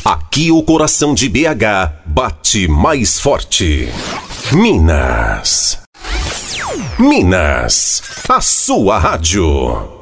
Aqui o coração de BH bate mais forte. Minas. Minas, a sua rádio.